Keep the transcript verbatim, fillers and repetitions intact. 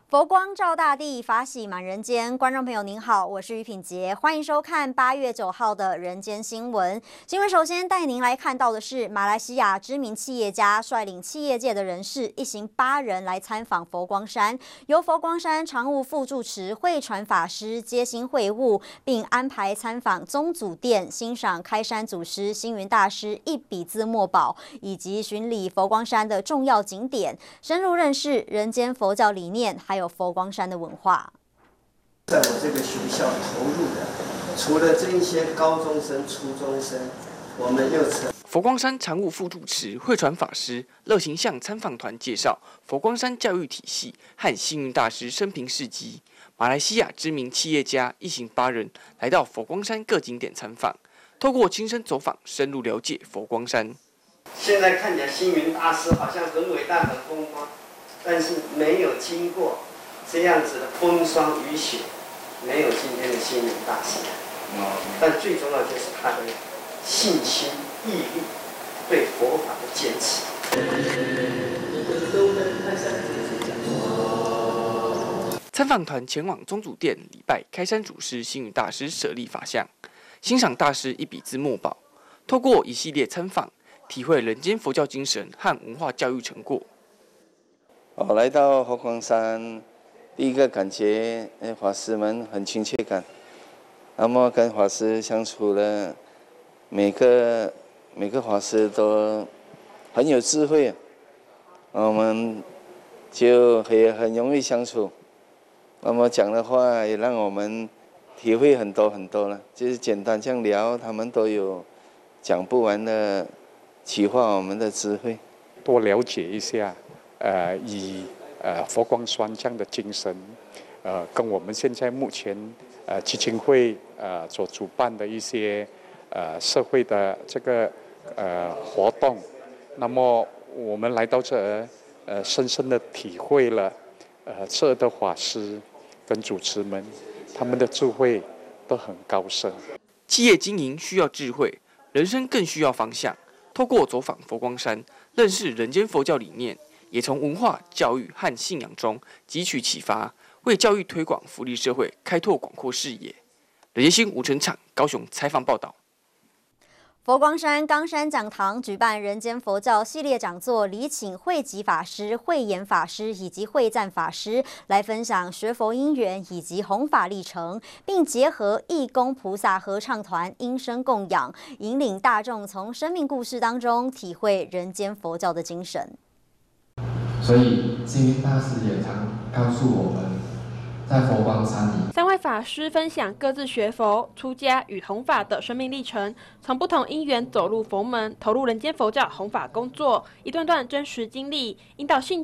佛光照大地，法喜满人间。观众朋友您好，我是于品杰，欢迎收看八月九号的人间新闻。新闻首先带您来看到的是，马来西亚知名企业家率领企业界的人士一行八人来参访佛光山，由佛光山常务副住持慧传法师接心会晤，并安排参访宗祖殿，欣赏开山祖师星云大师一笔字墨宝，以及巡礼佛光山的重要景点，深入认识人间佛教理念，还有佛光山的文化。 在我这个学校投入的，除了这一些高中生、初中生，我们又成。 佛光山常务副住持慧传法师热情向参访团介绍佛光山教育体系和星云大师生平事迹。马来西亚知名企业家一行八人来到佛光山各景点参访，透过亲身走访，深入了解佛光山。 现在看起来星云大师好像很伟大、很风光，但是没有经过这样子的风霜雨雪，没有今天的星云大师。但最重要就是他的信心、毅力，对佛法的坚持。 参访团前往宗祖殿礼拜开山祖师星云大师舍利法像，欣赏大师一笔字墨宝，透过一系列参访，体会人间佛教精神和文化教育成果。 我来到佛光山，第一个感觉，法师们很亲切感。那么跟法师相处了，每个每个法师都很有智慧，我们就也很容易相处。那么讲的话也让我们体会很多很多了，就是简单这样聊，他们都有讲不完的启发我们的智慧。 多了解一下。呃，以呃佛光山这样的精神，呃，跟我们现在目前呃基金会呃所主办的一些呃社会的这个呃活动，那么我们来到这儿，呃，深深的体会了呃这儿的法师跟主持们他们的智慧都很高深。 企业经营需要智慧，人生更需要方向。透过走访佛光山，认识人间佛教理念。也从文化、教育和信仰中汲取启发，为教育推广、福利社会开拓广阔视野。人间新吴成场高雄采访报道。 佛光山冈山讲堂举办人间佛教系列讲座，礼请慧吉法师、慧眼法师以及慧赞法师来分享学佛因缘以及弘法历程，并结合义工菩萨合唱团音声供养，引领大众从生命故事当中体会人间佛教的精神。 所以星云大师也常告诉我们，在佛光山里， 三位法师分享各自学佛、出家与弘法的生命历程，从不同因缘走入佛门，投入人间佛教弘法工作，一段段真实经历，引导信